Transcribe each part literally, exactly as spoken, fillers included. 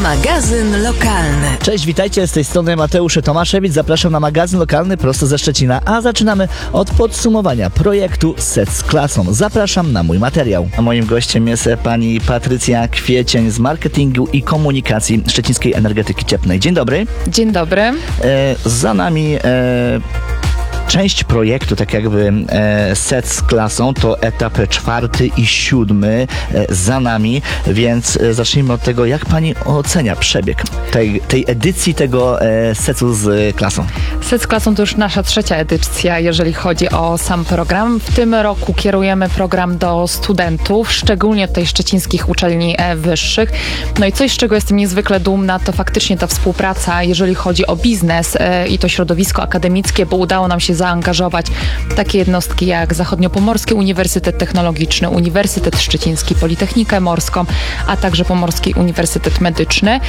Magazyn lokalny. Cześć, witajcie, z tej strony Mateusz Tomaszewicz. Zapraszam na magazyn lokalny prosto ze Szczecina, a zaczynamy od podsumowania projektu Set z klasą. Zapraszam na mój materiał. A moim gościem jest pani Patrycja Kwiecień z marketingu i komunikacji Szczecińskiej Energetyki Cieplnej. Dzień dobry. Dzień dobry. E, za nami e, część projektu, tak jakby e, Set z klasą, to etap czwarty i siódmy e, za nami, więc e, zacznijmy od tego, jak pani ocenia przebieg tej, tej edycji tego e, Setu z klasą. Set z klasą to już nasza trzecia edycja, jeżeli chodzi o sam program. W tym roku kierujemy program do studentów, szczególnie tej szczecińskich uczelni e, wyższych. No i coś, z czego jestem niezwykle dumna, to faktycznie ta współpraca, jeżeli chodzi o biznes e, i to środowisko akademickie, bo udało nam się zaangażować takie jednostki jak Zachodniopomorski Uniwersytet Technologiczny, Uniwersytet Szczeciński, Politechnikę Morską, a także Pomorski Uniwersytet Medyczny.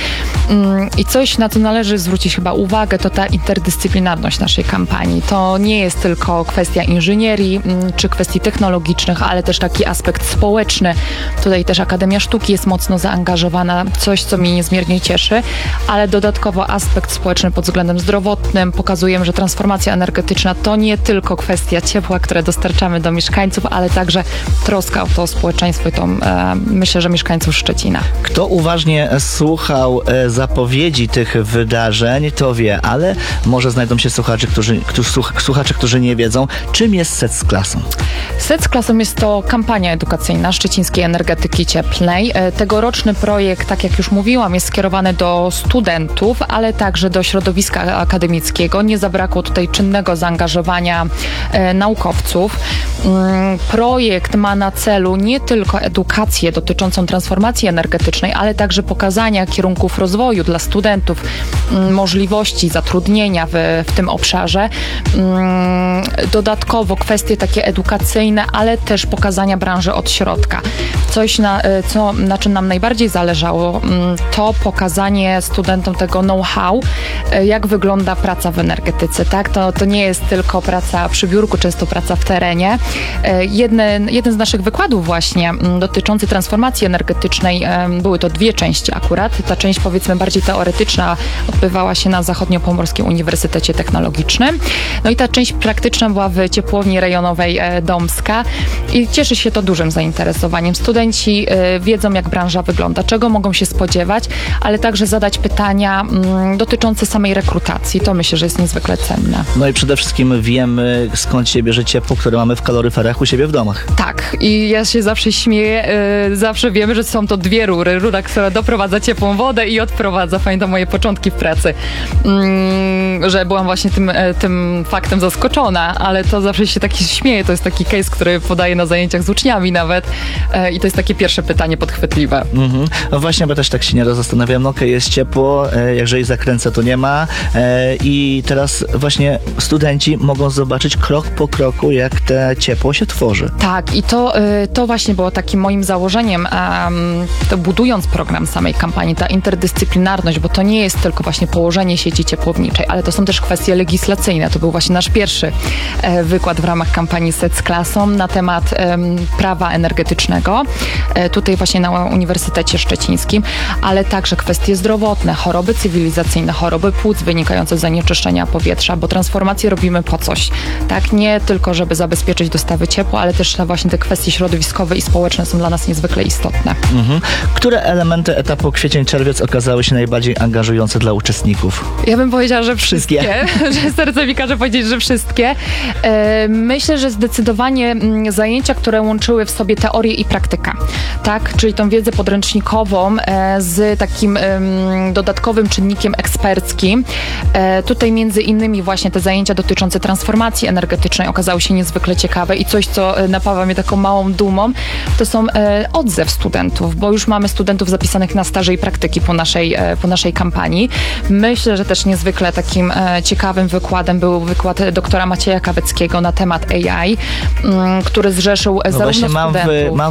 I coś, na co należy zwrócić chyba uwagę, to ta interdyscyplinarność naszej kampanii. To nie jest tylko kwestia inżynierii czy kwestii technologicznych, ale też taki aspekt społeczny. Tutaj też Akademia Sztuki jest mocno zaangażowana, coś, co mnie niezmiernie cieszy, ale dodatkowo aspekt społeczny pod względem zdrowotnym. Pokazujemy, że transformacja energetyczna to nie tylko kwestia ciepła, które dostarczamy do mieszkańców, ale także troska o to społeczeństwo i to e, myślę, że mieszkańców Szczecina. Kto uważnie słuchał e, zapowiedzi tych wydarzeń, to wie, ale może znajdą się słuchacze, którzy, którzy, słuchacze, którzy nie wiedzą, czym jest Set z klasą. Set z klasą jest to kampania edukacyjna Szczecińskiej Energetyki Cieplnej. E, tegoroczny projekt, tak jak już mówiłam, jest skierowany do studentów, ale także do środowiska akademickiego. Nie zabrakło tutaj czynnego zaangażowania e, naukowców. Mm, projekt ma na celu nie tylko edukację dotyczącą transformacji energetycznej, ale także pokazania kierunków rozwoju dla studentów, mm, możliwości zatrudnienia w, w tym obszarze. Mm, dodatkowo kwestie takie edukacyjne, ale też pokazania branży od środka. Coś, na, co, na czym nam najbardziej zależało, mm, to pokazanie studentom tego know-how, jak wygląda praca w energetyce. Tak? To, to nie jest tylko praca przy biurku, często praca w terenie. Jeden, jeden z naszych wykładów właśnie dotyczący transformacji energetycznej, były to dwie części akurat. Ta część, powiedzmy, bardziej teoretyczna odbywała się na Zachodniopomorskim Uniwersytecie Technologicznym. No i ta część praktyczna była w ciepłowni rejonowej Domska i cieszy się to dużym zainteresowaniem. Studenci wiedzą, jak branża wygląda, czego mogą się spodziewać, ale także zadać pytania dotyczące samej rekrutacji. To myślę, że jest niezwykle cenne. No i przede wszystkim wiemy, skąd się bierze ciepło, które mamy w kaloryferach u siebie w domach. Tak, i ja się zawsze śmieję, yy, zawsze wiemy, że są to dwie rury. Rura, która doprowadza ciepłą wodę i odprowadza. Pamiętam moje początki w pracy, yy, że byłam właśnie tym, yy, tym faktem zaskoczona, ale to zawsze się taki śmieję. To jest taki case, który podaję na zajęciach z uczniami nawet yy, i to jest takie pierwsze pytanie podchwytliwe. Mhm. No właśnie, bo też tak się nieraz zastanawiam, no okej, okay, jest ciepło, yy, jeżeli zakręcę, to nie ma yy, i teraz właśnie studenci mogą zobaczyć krok po kroku, jak te ciepło się tworzy. Tak, i to, to właśnie było takim moim założeniem, um, to budując program samej kampanii, ta interdyscyplinarność, bo to nie jest tylko właśnie położenie sieci ciepłowniczej, ale to są też kwestie legislacyjne. To był właśnie nasz pierwszy e, wykład w ramach kampanii Set z klasą na temat e, prawa energetycznego, e, tutaj właśnie na Uniwersytecie Szczecińskim, ale także kwestie zdrowotne, choroby cywilizacyjne, choroby płuc wynikające z zanieczyszczenia powietrza, bo transformację robimy po coś. Tak, nie tylko, żeby zabezpieczyć dostawy ciepła, ale też właśnie te kwestie środowiskowe i społeczne są dla nas niezwykle istotne. Mhm. Które elementy etapu kwiecień-czerwiec okazały się najbardziej angażujące dla uczestników? Ja bym powiedziała, że wszystkie. wszystkie. Że serce mi każe powiedzieć, że wszystkie. E, myślę, że zdecydowanie m, zajęcia, które łączyły w sobie teorię i praktykę. Tak? Czyli tą wiedzę podręcznikową e, z takim e, dodatkowym czynnikiem eksperckim. E, tutaj między innymi właśnie te zajęcia dotyczące transformacji energetycznej okazały się niezwykle ciekawe i coś, co napawa mnie taką małą dumą, to są e, odzew studentów, bo już mamy studentów zapisanych na staże i praktyki po naszej, e, po naszej kampanii. Myślę, że też niezwykle takim e, ciekawym wykładem był wykład doktora Macieja Kaweckiego na temat A I, m, który zrzeszył no zarówno właśnie mam studentów... W, mam